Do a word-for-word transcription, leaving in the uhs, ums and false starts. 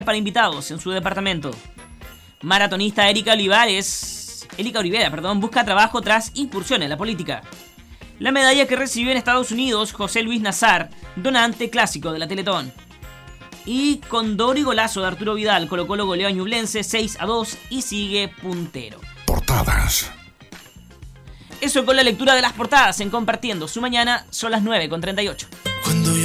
para invitados en su departamento. Maratonista Erika Olivares, Erika Olivera, perdón, busca trabajo tras incursión en la política. La medalla que recibió en Estados Unidos José Luis Nazar, donante clásico de la Teletón. Y con doble y golazo de Arturo Vidal, Colo-Colo goleó a Ñublense seis a dos y sigue puntero. Portadas. Eso con la lectura de las portadas en Compartiendo Su Mañana, son las nueve con treinta y ocho.